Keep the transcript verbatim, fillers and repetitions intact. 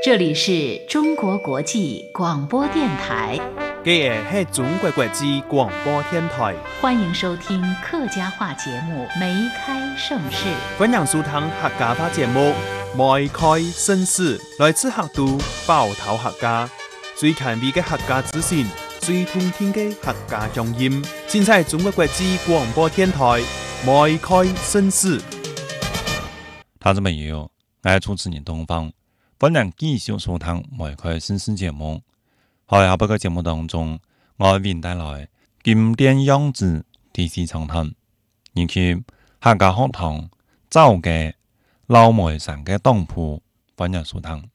这里是中国国际广播电台， 这个是中国国际广播电台， 欢迎收听客家话节目《梅开盛世》。 欢迎收听客家话节目《梅开盛世》，来自客都包头客家，最前卫的客家资讯，最通听的客家乡音，尽在中国国际广播电台《梅开盛世》。 听众朋友，我是主持人东方。本人继续收聽梅開盛世節目，喺下個節目當中，我為帶來經典樣子第四長談，以及客家學堂造嘅老梅山嘅當鋪，歡迎收聽。